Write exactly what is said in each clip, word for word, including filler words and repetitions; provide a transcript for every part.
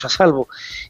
a salvo.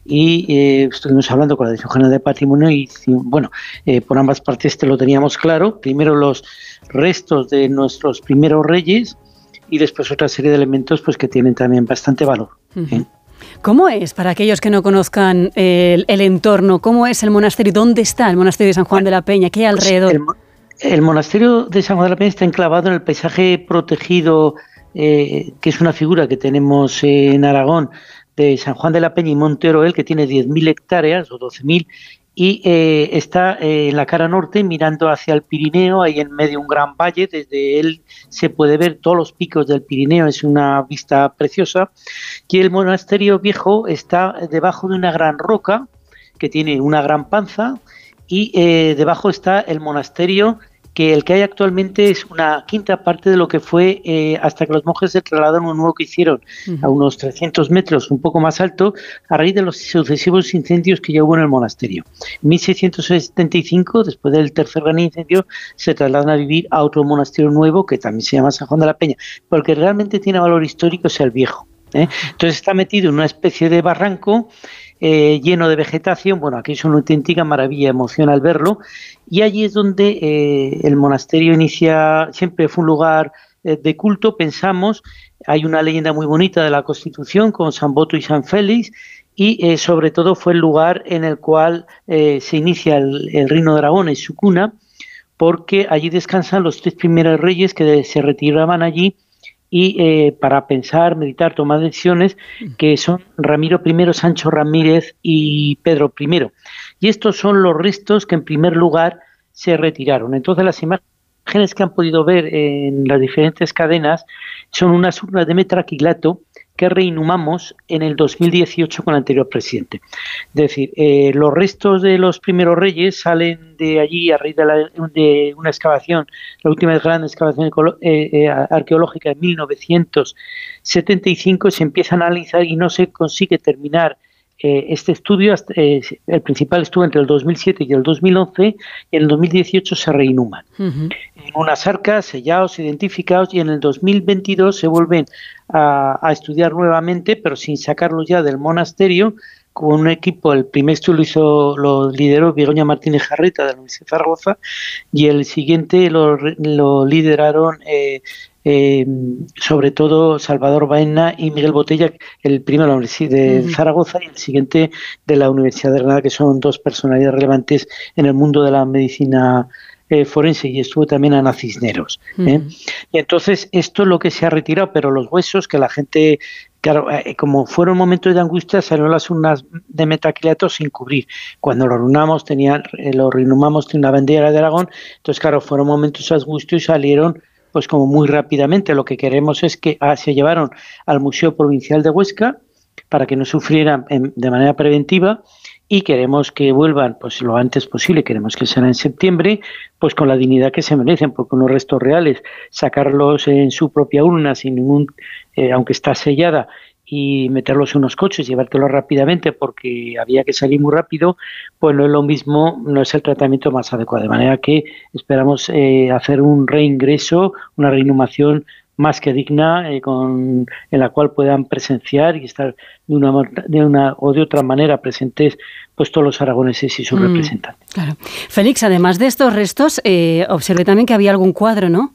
Y eh, estuvimos hablando con la Dirección General de Patrimonio y, bueno, eh, por ambas partes te lo teníamos claro. Primero los restos de nuestros primeros reyes y después otra serie de elementos pues que tienen también bastante valor. Uh-huh. ¿eh? ¿Cómo es, para aquellos que no conozcan el, el entorno, cómo es el monasterio? ¿Dónde está el monasterio de San Juan de la Peña? ¿Qué hay alrededor? Pues el, el monasterio de San Juan de la Peña está enclavado en el paisaje protegido, eh, que es una figura que tenemos en Aragón, de San Juan de la Peña y Monte Oroel, que tiene diez mil hectáreas o doce mil, y eh, está eh, en la cara norte mirando hacia el Pirineo, ahí en medio un gran valle, desde él se puede ver todos los picos del Pirineo, es una vista preciosa, y el monasterio viejo está debajo de una gran roca que tiene una gran panza, y eh, debajo está el monasterio, que el que hay actualmente es una quinta parte de lo que fue eh, hasta que los monjes se trasladaron a un nuevo que hicieron uh-huh. a unos trescientos metros, un poco más alto, a raíz de los sucesivos incendios que ya hubo en el monasterio. En mil seiscientos setenta y cinco, después del tercer gran incendio, se trasladan a vivir a otro monasterio nuevo que también se llama San Juan de la Peña, porque realmente tiene valor histórico, es el viejo. ¿eh? Entonces está metido en una especie de barranco Eh, lleno de vegetación. Bueno, aquí es una auténtica maravilla, emociona al verlo, y allí es donde eh, el monasterio inicia, siempre fue un lugar eh, de culto, pensamos, hay una leyenda muy bonita de la Constitución con San Boto y San Félix, y eh, sobre todo fue el lugar en el cual eh, se inicia el, el Reino de Aragón, en su cuna, porque allí descansan los tres primeros reyes que se retiraban allí, y eh, para pensar, meditar, tomar decisiones, que son Ramiro I, Sancho Ramírez y Pedro I. Y estos son los restos que en primer lugar se retiraron. Entonces las imágenes que han podido ver en las diferentes cadenas son unas urnas de metraquilato que reinhumamos en el dos mil dieciocho con el anterior presidente. Es decir, eh, los restos de los primeros reyes salen de allí a raíz de, la, de una excavación, la última gran excavación eh, eh, arqueológica en mil novecientos setenta y cinco, se empiezan a analizar y no se consigue terminar eh, este estudio. Hasta, eh, el principal estuvo entre el dos mil siete y el dos mil once, y en el dos mil dieciocho se reinhuman. Uh-huh. En unas arcas, sellados, identificados, y en el dos mil veintidós se vuelven a, a estudiar nuevamente, pero sin sacarlos ya del monasterio, con un equipo. El primer estudio lo hizo, lo lideró Begoña Martínez Jarreta de la Universidad de Zaragoza, y el siguiente lo, lo lideraron eh, eh, sobre todo Salvador Baena y Miguel Botella, el primero de la Universidad de uh-huh. Zaragoza y el siguiente de la Universidad de Granada, que son dos personalidades relevantes en el mundo de la medicina Eh, forense, y estuvo también Ana Cisneros. ¿eh? Uh-huh. Y entonces esto es lo que se ha retirado, pero los huesos que la gente, claro, eh, como fueron momentos de angustia, salieron las urnas de metacrilato sin cubrir. Cuando lo reinhumamos, tenían, eh, lo reinhumamos tenía una bandera de Aragón, entonces claro, fueron momentos de angustia y salieron pues como muy rápidamente. Lo que queremos es que ah, se llevaron al Museo Provincial de Huesca para que no sufrieran en, de manera preventiva, y queremos que vuelvan pues lo antes posible, queremos que será en septiembre, pues con la dignidad que se merecen, porque unos restos reales, sacarlos en su propia urna sin ningún, eh, aunque está sellada, y meterlos en unos coches, llevártelos rápidamente porque había que salir muy rápido, pues no es lo mismo, no es el tratamiento más adecuado, de manera que esperamos eh, hacer un reingreso, una reinhumación más que digna, eh, con, en la cual puedan presenciar y estar de una, de una o de otra manera presentes pues todos los aragoneses y sus mm, representantes. Claro. Félix, además de estos restos, eh, observé también que había algún cuadro, ¿no?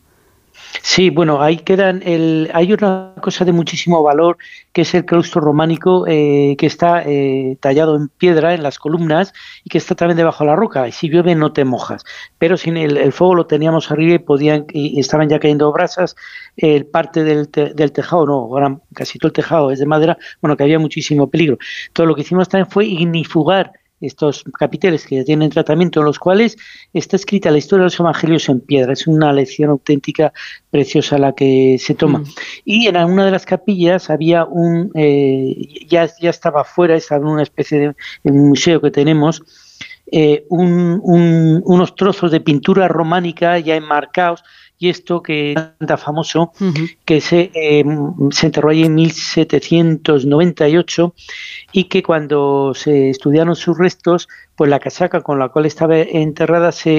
Sí, bueno, ahí quedan el, hay una cosa de muchísimo valor, que es el claustro románico, eh, que está eh, tallado en piedra en las columnas y que está también debajo de la roca, y si llueve no te mojas, pero sin el, el fuego lo teníamos arriba y podían y estaban ya cayendo brasas, eh, parte del, te, del tejado, no, gran, casi todo el tejado es de madera, bueno, que había muchísimo peligro. Todo lo que hicimos también fue ignifugar estos capiteles que ya tienen tratamiento, en los cuales está escrita la historia de los evangelios en piedra. Es una lección auténtica, preciosa la que se toma. Mm. Y en una de las capillas había un, eh, ya, ya estaba fuera, estaba en una especie de en un museo que tenemos, eh, un, un, unos trozos de pintura románica ya enmarcados, y esto que es tan famoso, uh-huh. que se, eh, se enterró ahí en mil setecientos noventa y ocho, y que cuando se estudiaron sus restos, pues la casaca con la cual estaba enterrada se